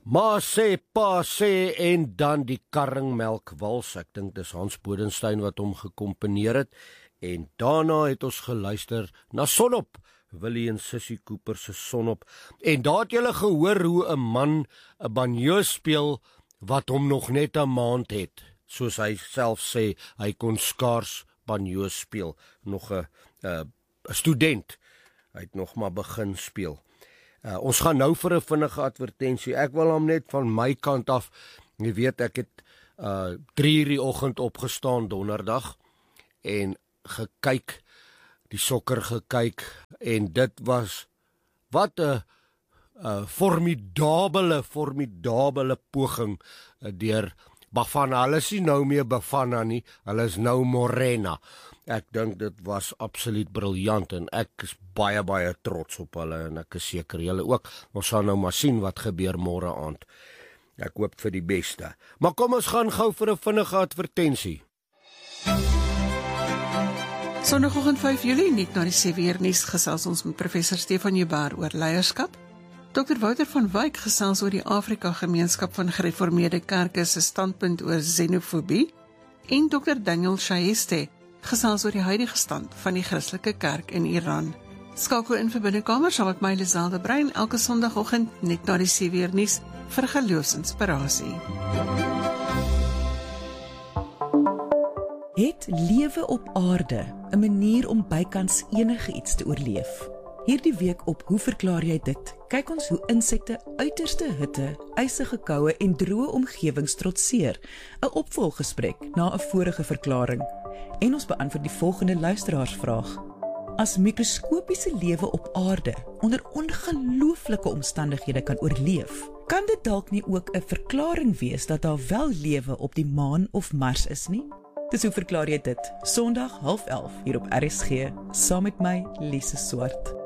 Ma sê, pa sê en dan die karringmelkwals. Ek dink dis Hans Bodenstein wat hom gekomponeer het. En daarna het ons geluister na Sonop, Willie en Sissy Cooper se Sonop. En daar het julle gehoor hoe 'n man 'n banjo speel wat hom nog net 'n maand het. Soos hy self sê, hy kon skaars banjo speel. Nog 'n student. Hy het nog maar begin speel. Ons gaan nou vir 'n vinnige advertensie. Ek wil hom net van my kant af, jy weet ek het 3:00 die oggend opgestaan donderdag en gekyk, die sokker gekyk en dit was wat 'n formidabele poging deur Bafana. Hulle is nie nou meer Bafana nie, hulle is nou Morena. Ek dink dit was absoluut briljant en ek is baie trots op hulle en ek is seker julle ook. Ons sal nou maar sien wat gebeur môre aand. Ek hoop vir die beste. Maar kom ons gaan gou vir 'n vinnige advertensie. Sondagoggend 5 Julie, net na die 7uur nuus gesels ons met professor Stefan Joubert oor leierskap. Dr. Wouter van Wyk gesels oor die Afrika Gemeenskap van Gereformeerde Kerke se standpunt oor xenofobie en Dr. Daniel Shaeste gesels oor die huidige stand van die Christelike Kerk in Iran. Skakel in vir Binnekamer saam met my Liselde Brein elke Sondagoggend net na die 7uur nuus vir geloofsinspirasie. Het lewe op aarde 'n manier om bykans enige iets te oorleef? Hierdie week op Hoe verklaar jy dit? Kyk ons hoe insekte uiterste hitte, ysige koue en droë omgewings trotseer. 'n Opvolggesprek na 'n vorige verklaring. En ons beantwoord die volgende luisteraarsvraag. As mikroskopiese lewe op aarde onder ongelooflike omstandighede kan oorleef, kan dit dalk nie ook 'n verklaring wees dat daar wel lewe op die maan of Mars is nie? Dis Hoe verklaar jy dit? Sondag 10:30 hier op RSG, saam met my Lise Swart.